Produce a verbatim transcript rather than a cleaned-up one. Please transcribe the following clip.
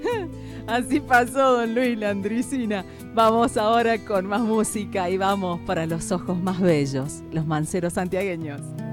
Así pasó, don Luis Landricina. Vamos ahora con más música y vamos para los ojos más bellos, los manceros santiagueños.